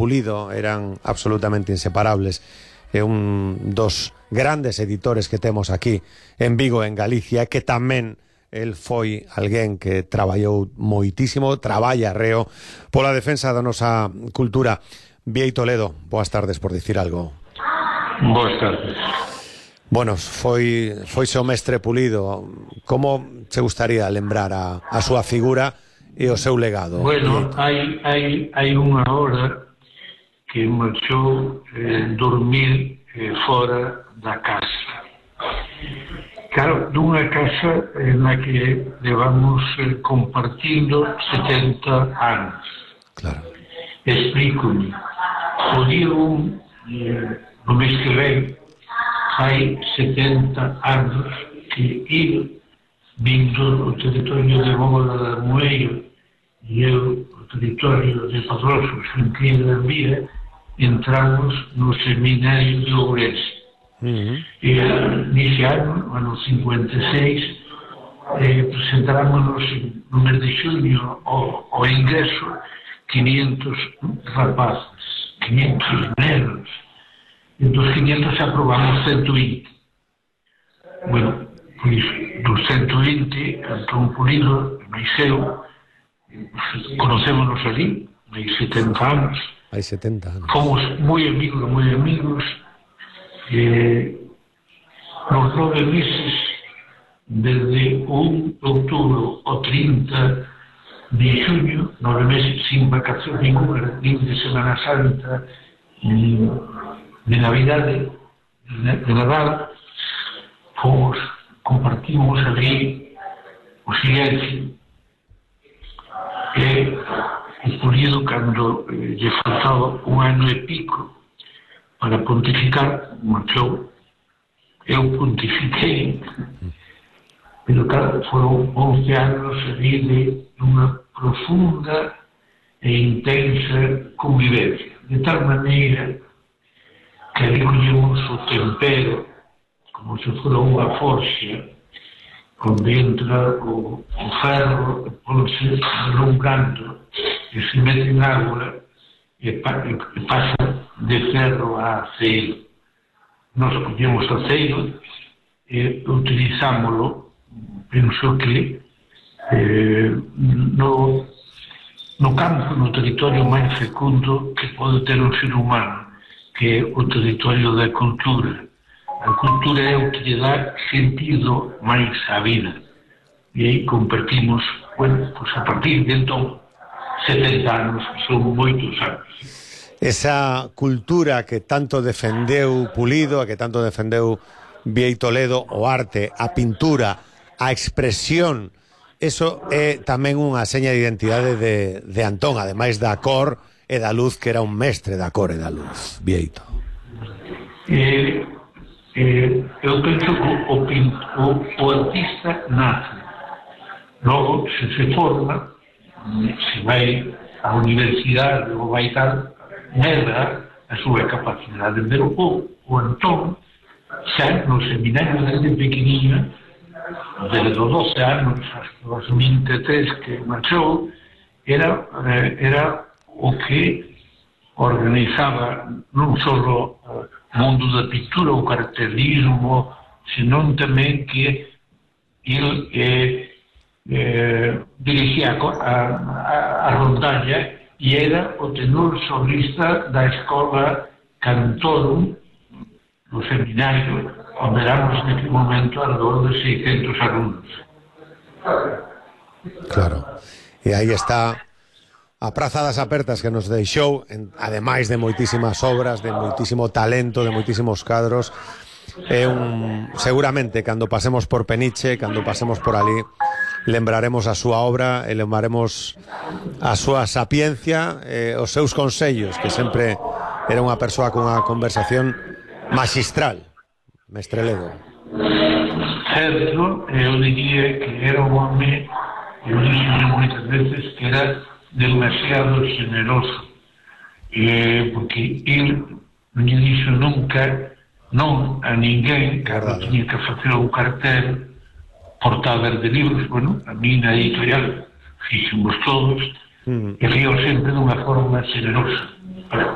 Pulido eran absolutamente inseparables. É un dos grandes editores que temos aquí en Vigo, en Galicia, que tamén el foi alguén que traballou moitísimo, traballa reo pola defensa da nosa cultura. Bieito Toledo, boas tardes, por dicir algo. Boas tardes. Bueno, foise o mestre Pulido. Como se gustaría lembrar a súa figura e o seu legado? Bueno, hai unha hora que marchou dormir fora da casa. Claro, dunha casa na que levamos compartindo 70 anos. Claro. Explíco-me. O día no mês que vem, hai 70 anos que ele, vindo o territorio de Bóveda da Moeiro e eu, o territorio de Padroso, Xunqueira da Vía, entramos no seminario de Ourense. E nesse ano 56, presentámonos no mês de junho ao ingreso 500 rapazes, 500 negros. E dos 500 aprobamos 120. Bueno, pois dos 120, Antón Pulido, máis eu, conocémonos ali, hai 70 anos. Hai 70 anos. Fomos moi amigos. Nos 9 meses, desde 1 de outubro ao 30 de junho, 9 meses sin vacación ninguna, nin de Semana Santa, de Navidade, de Nadal, compartimos ali o silencio. E o Pulido, cando lle faltaba un ano e pico para pontificar, marchou. Eu pontifiquei, pero claro, foron 11 anos ali de unha profunda e intensa convivencia, de tal maneira que ali collemos o tempero como se fora unha forxa, onde entra o ferro, ponse alongando e se mete en agua e pasa de ferro a aceiro. Nos collemos aceiro e utilizámoslo, penso que no campo, no territorio máis fecundo que pode ter un ser humano, que é o territorio da cultura. A cultura é o que lle dá sentido máis á vida. E aí compartimos, bueno, pues a partir de entón, 70 anos, son moitos anos. Esa cultura que tanto defendeu Pulido, que tanto defendeu Bieito Toledo, o arte, a pintura, a expresión, eso é tamén unha seña de identidade de Antón, ademais da cor e da luz, que era un mestre da cor e da luz, Bieito. Eu penso que o artista nace, logo se forma, se vai á universidade ou vai tal, medra a súa capacidade, pero o Antón xa no seminario desde pequeniño, desde os 12 anos hasta os 23 que marchou, era o que organizaba non só o mundo da pintura, o cartelismo, senón tamén que ele dirigía a rondalla e era o tenor solista da escola Cantorum no seminario, onde éramos neste momento alrededor de 600 alumnos. Claro, e aí está a Praza das Apertas, que nos deixou, ademais de moitísimas obras, de moitísimo talento, de moitísimos cadros. Seguramente, cando pasemos por Peniche, cando pasemos por ali, lembraremos a súa obra e lembraremos a súa sapiencia, os seus consellos, que sempre era unha persoa con unha conversación magistral, mestre Ledo. Certo, eu diría que era un home, eu dixo moitas veces que era demasiado generoso, porque ele non lle dixo nunca non a ninguén, cando tiña que facer un cartel portadas de libros. Bueno, a mí na editorial fixemos todos, e río sempre dunha forma generosa.